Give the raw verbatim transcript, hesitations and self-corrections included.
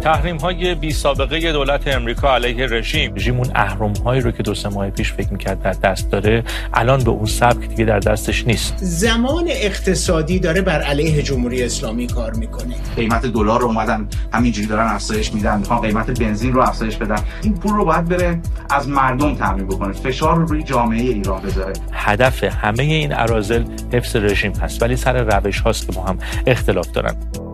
تحریم‌های بی سابقه دولت امریکا علیه رژیم، رژیم اون اهرم‌هایی رو که دو سه ماه پیش فکر می‌کرد در دست داره، الان به اون سبک دیگه در دستش نیست. زمان اقتصادی داره بر علیه جمهوری اسلامی کار می‌کنه. قیمت دلار رو اومدن همینجوری دارن افزایش میدن، میخوان قیمت بنزین رو افزایش بدن. این پول رو باید بره از مردم تامین بکنه، فشار رو روی جامعه ایران بذاره. هدف همه این اراذل حفظ رژیم هست، ولی سر روش هاست که با هم اختلاف دارن.